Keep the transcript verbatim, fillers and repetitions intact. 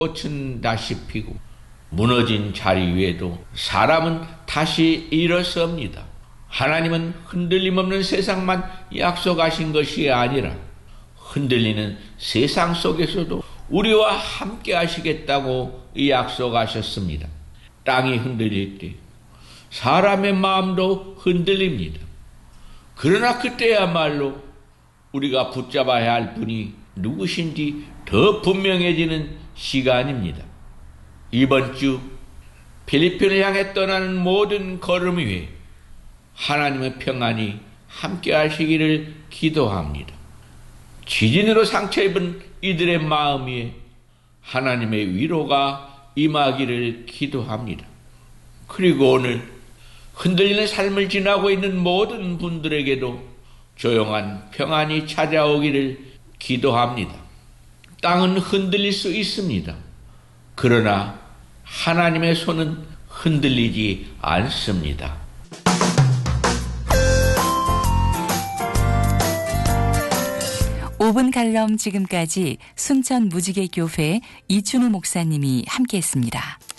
꽃은 다시 피고 무너진 자리 위에도 사람은 다시 일어섭니다. 하나님은 흔들림 없는 세상만 약속하신 것이 아니라 흔들리는 세상 속에서도 우리와 함께 하시겠다고 약속하셨습니다. 땅이 흔들릴 때 사람의 마음도 흔들립니다. 그러나 그때야말로 우리가 붙잡아야 할 분이 누구신지 더 분명해지는 시간입니다. 이번 주 필리핀을 향해 떠나는 모든 걸음 위에 하나님의 평안이 함께 하시기를 기도합니다. 지진으로 상처 입은 이들의 마음 위에 하나님의 위로가 임하기를 기도합니다. 그리고 오늘 흔들리는 삶을 지나고 있는 모든 분들에게도 조용한 평안이 찾아오기를 기도합니다. 땅은 흔들릴 수 있습니다. 그러나 하나님의 손은 흔들리지 않습니다. 오 분 칼럼 지금까지 순천 무지개 교회 이춘우 목사님이 함께했습니다.